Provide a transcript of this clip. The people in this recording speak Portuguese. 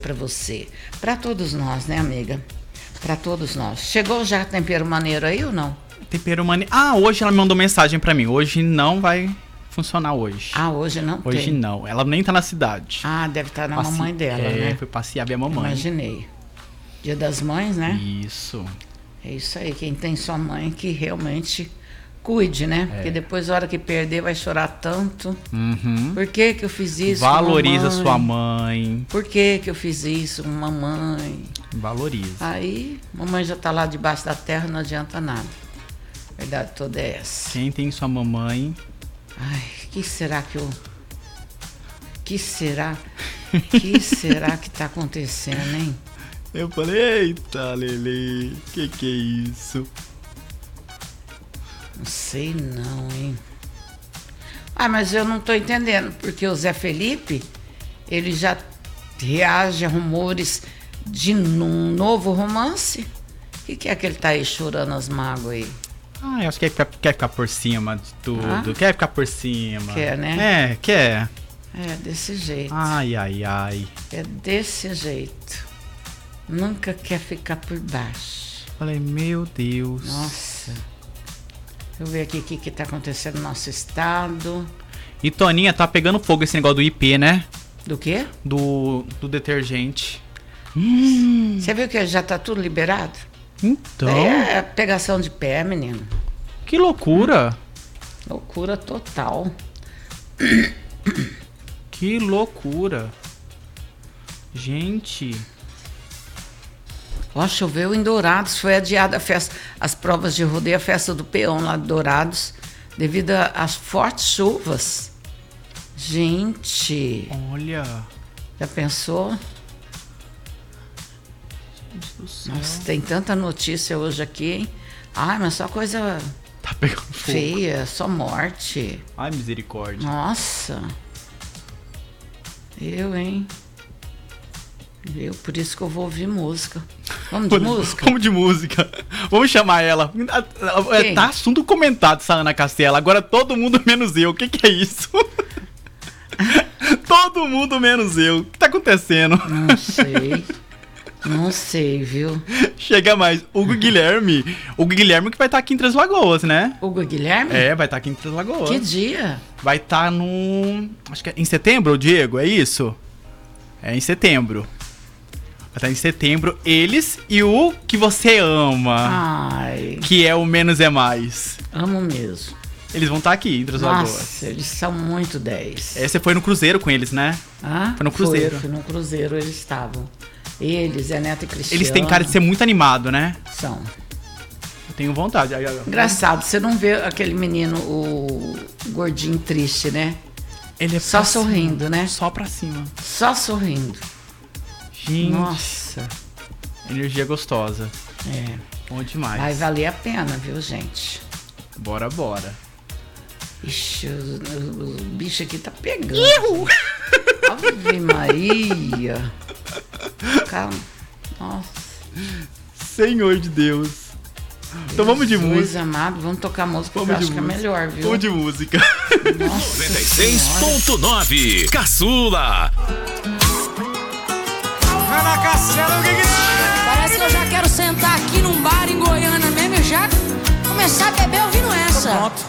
para você, para todos nós, né, amiga? Para todos nós. Chegou já tempero maneiro aí ou não? Tempero maneiro. Ah, hoje ela me mandou mensagem pra mim. Hoje não vai funcionar hoje. Ah, hoje não tem? Hoje não. Ela nem tá na cidade. Ah, deve estar na mamãe dela, né? Foi passear ver a mamãe. Imaginei. Dia das Mães, né? Isso. É isso aí. Quem tem sua mãe que realmente cuide, né? Porque depois, a hora que perder, vai chorar tanto. Uhum. Por que eu fiz isso? Valoriza sua mãe. Por que eu fiz isso, mamãe? Valoriza. Aí, mamãe já tá lá debaixo da terra, não adianta nada. A verdade toda é essa. Quem tem sua mamãe... Ai, que será que eu... Que será que tá acontecendo, hein? Eu falei, eita, Lele, que é isso? Não sei não, hein? Ah, mas eu não tô entendendo, porque o Zé Felipe, ele já reage a rumores de um novo romance. O que é que ele tá aí chorando as mágoas aí? Ah, eu acho que quer ficar por cima de tudo. Ah? Quer ficar por cima. Quer, né? Quer. É desse jeito. Ai, ai, ai. É desse jeito. Nunca quer ficar por baixo. Falei, meu Deus. Nossa. Deixa eu ver aqui o que tá acontecendo no nosso estado. E Toninha, tá pegando fogo esse negócio do IP, né? Do quê? Do detergente. Você viu que já tá tudo liberado? Então. É pegação de pé, menino. Que loucura. Loucura total. Que loucura. Gente. Ó, choveu em Dourados. Foi adiada a festa, as provas de rodeio, a festa do peão lá de Dourados, devido às fortes chuvas. Gente. Olha. Já pensou? Gente do céu. Nossa, tem tanta notícia hoje aqui, hein? Ai, mas só coisa Tá pegando fogo. feia, só morte. Ai, misericórdia. Nossa. Hein? Por isso que eu vou ouvir música. Vamos de música? Vamos de música. Vamos chamar ela. Quem? Tá assunto comentado essa Ana Castela. Agora todo mundo menos eu. O que é isso? Todo mundo menos eu. O que tá acontecendo? Não sei. Não sei, viu? Chega mais. Hugo Guilherme. Hugo Guilherme que vai estar aqui em Três Lagoas, né? Estar Guilherme? É, vai estar aqui em Três Lagoas. Que dia? Vai estar no... Acho que é em setembro, Diego, é isso? É em setembro. Vai estar em setembro. Eles e o que você ama. Ai. Que é o Menos é Mais. Amo mesmo. Eles vão estar aqui em Três Lagoas. Nossa, eles são muito 10. Você foi no cruzeiro com eles, né? Ah, Foi no cruzeiro. Foi no cruzeiro, eles estavam. Eles, Zé Neto e Cristiano. Eles têm cara de ser muito animado, né? São. Eu tenho vontade. Engraçado, você não vê aquele menino, o gordinho triste, né? Ele é Só pra sorrindo, cima. né? Só pra cima. Só sorrindo. Gente. Nossa. Energia gostosa. É. Bom demais. Vai valer a pena, viu, gente? Bora. Ixi, o bicho aqui tá pegando. Ave Maria. Calma. Nossa. Senhor de Deus. Então vamos de Jesus música. amado, vamos tocar música, Vamos que eu de acho que é música. melhor, viu? Vamos de música. Nossa Senhora. 96.9 Caçula. Ana Castela, o que é? Parece que eu já quero sentar aqui num bar em Goiânia mesmo e já começar a beber ouvindo essa. Pronto.